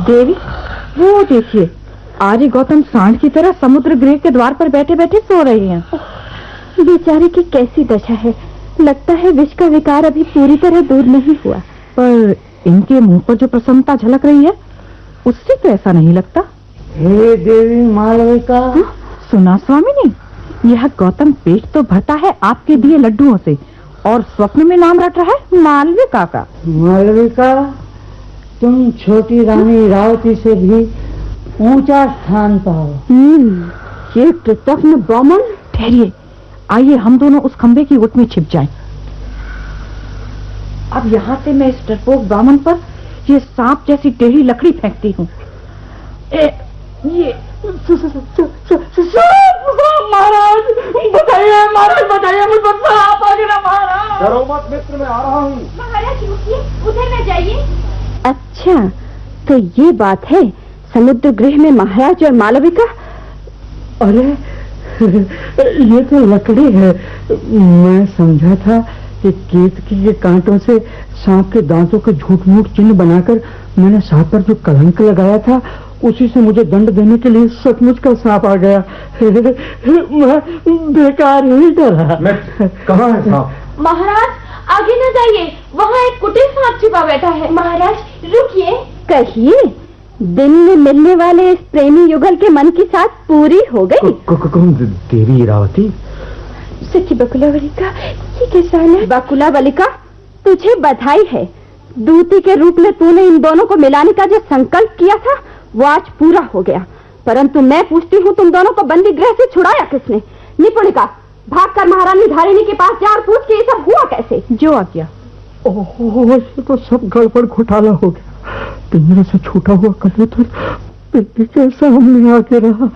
देवी, वो देखिए, आर्य गौतम सांड की तरह समुद्र गृह के द्वार पर बैठे बैठे सो रहे हैं। बेचारे की कैसी दशा है। लगता है विष का विकार अभी पूरी तरह दूर नहीं हुआ। पर इनके मुंह पर जो प्रसन्नता झलक रही है, उससे तो ऐसा नहीं लगता। हे देवी मालविका। सुना स्वामिनी, यह गौतम पेट तो भरता है आपके दिए लड्डुओं से, और स्वप्न में नाम रट रहा है मालविका का। मालविका, तुम छोटी रानी रावती से भी ऊंचा स्थान पाओ। ये कृतज्ञ ब्राह्मण। ठहरिए, आइए हम दोनों उस खंबे की गुट में छिप जाएं। अब यहाँ से मैं इस डरपोक ब्राह्मण पर ये सांप जैसी टेढ़ी लकड़ी फेंकती हूँ। ये महाराज बताइए, महाराज बताइए, मुझ पर सांप आ गया महाराज। डरो मत मित्र, मैं आ रहा हूँ। महाराज रुकिए, उधर न जाइए। अच्छा, तो ये बात है समुद्र गृह में महाराज और मालविका। अरे ये तो लकड़ी है। मैं समझा था कि केतकी के कांटों से सांप के दांतों के झूठ मूठ चिन्ह बनाकर मैंने सांप पर जो कलंक लगाया था, उसी से मुझे दंड देने के लिए सचमुच का सांप आ गया। मैं बेकार ही डरा। कहाँ है सांप? महाराज आगे न जाइए, वहाँ एक कुटिल सांप छिपा बैठा है। महाराज रुकिए। कहिए, दिन में मिलने वाले इस प्रेमी युगल के मन की साथ पूरी हो गई। कौन देवी रावती? सच्ची बकुलावलिका, ये कैसा है? बकुलावलिका, तुझे बधाई है। दूती के रूप में तूने इन दोनों को मिलाने का जो संकल्प किया था, वो आज पूरा हो गया। परंतु मैं पूछती हूँ, तुम दोनों को बंदी गृह से छुड़ाया किसने? निपुणिका, भागकर महारानी धारिणी के पास जा और पूछ के ये सब हुआ कैसे। जो आ गया। ओह, ये तो सब गड़बड़ घोटाला हो गया। पिंजरे से छूटा हुआ कबूतर कैसा हमने आके रहा।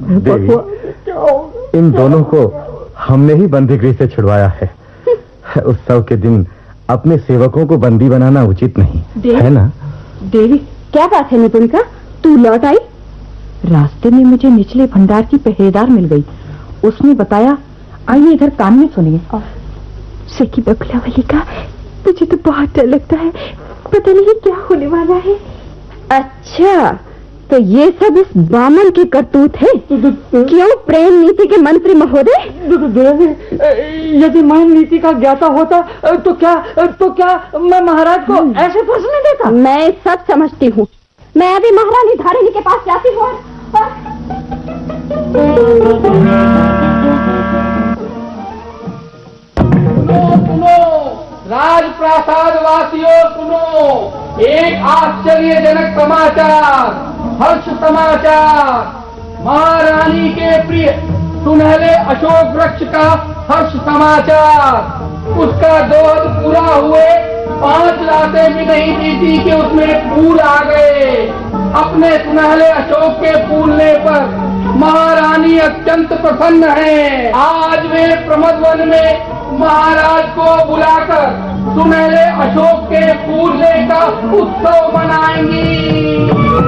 इन दोनों को हमने ही बंदी गृह से छुड़वाया है। उत्सव के दिन अपने सेवकों को बंदी बनाना उचित नहीं है ना? देवी, क्या बात है निपुणिका, तू लौट आई? रास्ते में मुझे निचले भंडार की पहरेदार मिल गई। उसने बताया, आइए इधर कान में सुनिए। सखी बकुलावलिका, तुझे तो बहुत डर लगता है, पता नहीं क्या होने वाला है। अच्छा, तो ये सब इस बामन की करतूत है। क्यों प्रेम नीति के मंत्री महोदय? यदि मैं नीति का ज्ञाता होता तो क्या मैं महाराज को ऐसे फंसने देता? मैं सब समझती हूँ। मैं अभी महारानी धारिणी के पास जाती हूँ। राजप्रासाद वासियों सुनो, एक आश्चर्यजनक समाचार, हर्ष समाचार। महारानी के प्रिय सुनहले अशोक वृक्ष का हर्ष समाचार। उसका दोहद पूरा हुए 5 रातें भी नहीं बीती कि उसमें फूल आ गए। अपने सुनहले अशोक के फूलने पर महारानी अत्यंत प्रसन्न है। आज वे प्रमदवन में महाराज को बुलाकर सुनहले अशोक के फूलने का उत्सव मनाएंगी।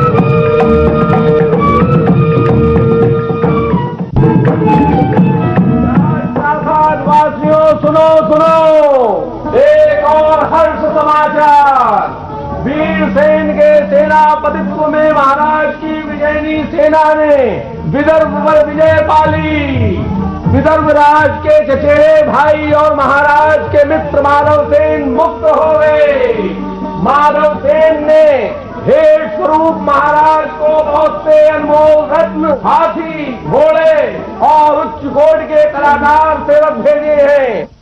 वासियों सुनो सुनो, एक और हर्ष समाचार। वीरसेन के सेनापतित्व में महाराज की विजयनी सेना ने विदर्भ पर विजय पाली। विदर्भ राज के चचेरे भाई और महाराज के मित्र माधवसेन मुक्त हो गए। माधवसेन ने हे स्वरूप महाराज को बहुत से अनमोल रत्न, हाथी, घोड़े और उच्च कोटि के कलाकार सेवक भेजे हैं।